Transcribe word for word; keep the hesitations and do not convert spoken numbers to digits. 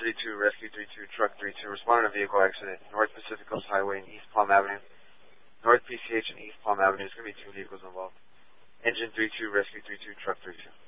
three two, Rescue three two, Truck three two, responding to vehicle accident, North Pacific Coast Highway and East Palm Avenue. North P C H and East Palm Avenue, there's going to be two vehicles involved. Engine three two, Rescue three two, Truck three two.